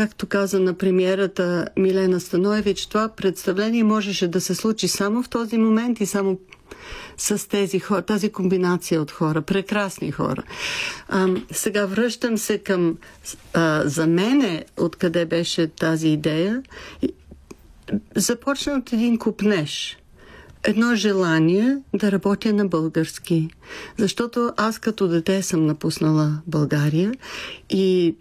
както каза на премиерата Милена Станоевич, това представление можеше да се случи само в този момент и само с тези хора, тази комбинация от хора, прекрасни хора. Сега връщам се към за мене, откъде беше тази идея. Започна от един купнеж. Едно желание да работя на български. Защото аз като дете съм напуснала България и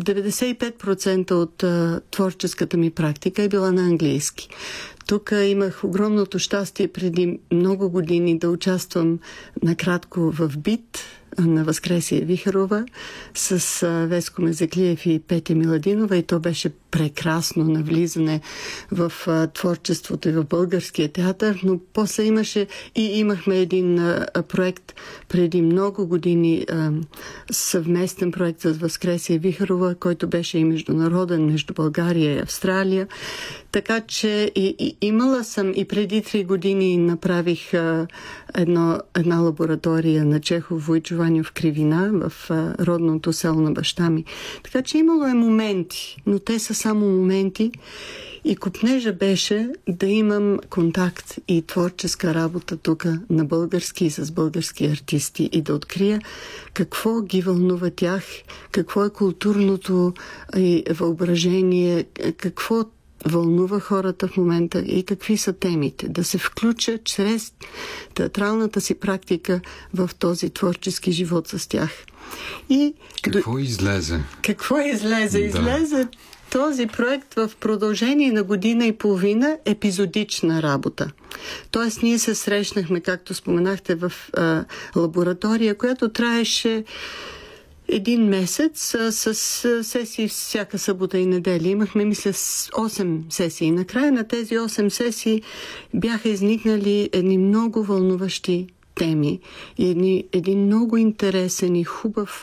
95% от творческата ми практика е била на английски. Тук имах огромното щастие преди много години да участвам накратко в БИТ на Възкресия Вихарова с Веско Мезеклиев и Петя Миладинова, и то беше прекрасно навлизане в творчеството и в българския театър, но после имахме един проект преди много години, съвместен проект с Възкресия Вихарова, който беше и международен, между България и Австралия. Така че имала съм и преди 3 години направих една лаборатория на Чехов Войчо в Кривина, в родното село на баща ми. Така че имало е моменти, но те са само моменти. И купнежа беше да имам контакт и творческа работа тук на български и с български артисти и да открия какво ги вълнува тях, какво е културното въображение, какво вълнува хората в момента и какви са темите. Да се включа чрез театралната си практика в този творчески живот с тях. И какво излезе? Какво излезе? Да. Излезе този проект в продължение на година и половина епизодична работа. Тоест ние се срещнахме, както споменахте, в лаборатория, която траеше 1 месец с сесии всяка събота и неделя. Имахме, мисля, 8 сесии. Накрая на тези 8 сесии бяха изникнали едни много вълнуващи теми и един много интересен и хубав,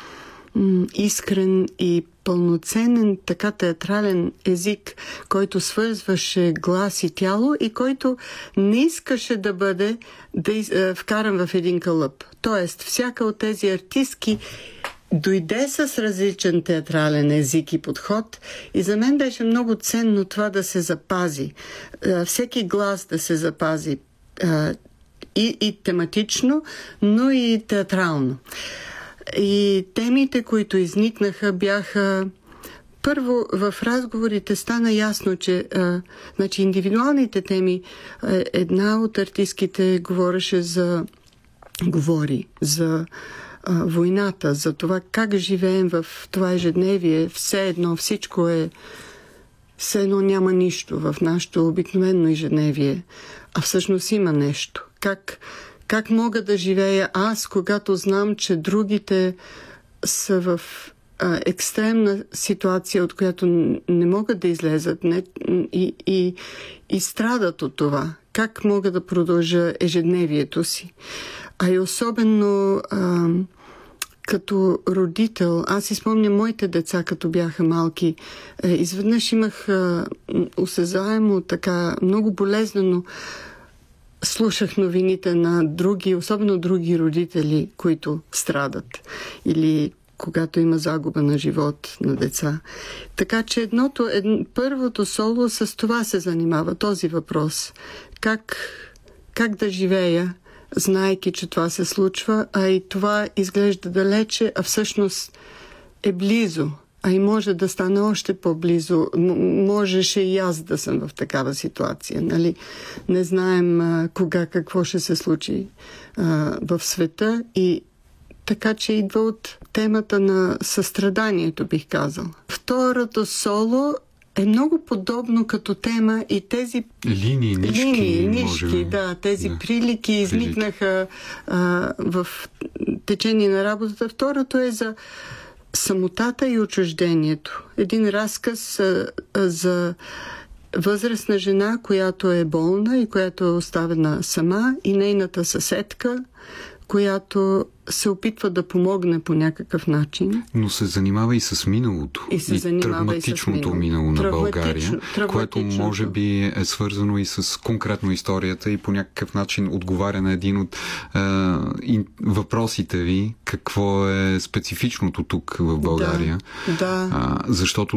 искрен и пълноценен така театрален език, който свързваше глас и тяло и който не искаше да бъде вкаран в един кълъп. Тоест, всяка от тези артистки дойде с различен театрален език и подход и за мен беше много ценно това да се запази. Всеки глас да се запази и тематично, но и театрално. И темите, които изникнаха, бяха... Първо, в разговорите стана ясно, че индивидуалните теми, една от артистките говореше за войната, за това как живеем в това ежедневие, все едно няма нищо в нашето обикновено ежедневие, а всъщност има нещо. Как мога да живея аз, когато знам, че другите са в екстремна ситуация, от която не могат да излезат и страдат от това? Как мога да продължа ежедневието си? А и особено като родител, аз си спомням моите деца, като бяха малки. Изведнъж имах осезаемо, така много болезнено слушах новините на други, особено други родители, които страдат. Или когато има загуба на живот на деца. Така че първото соло с това се занимава, този въпрос. Как да живея, знаейки, че това се случва, а и това изглежда далече, а всъщност е близо. А и може да стане още по-близо. Можеше и аз да съм в такава ситуация. Нали? Не знаем какво ще се случи в света. И така че идва от темата на състраданието, бих казал. Второто соло е много подобно като тема и тези нишки, тези прилики изникнаха в течение на работата. Второто е за самотата и отчуждението. Един разказ за възрастна жена, която е болна и която е оставена сама, и нейната съседка, която се опитва да помогне по някакъв начин. Но се занимава и с миналото. И травматичното минало на България, което може би е свързано и с конкретно историята и по някакъв начин отговаря на един от въпросите ви, какво е специфичното тук в България. Да. Защото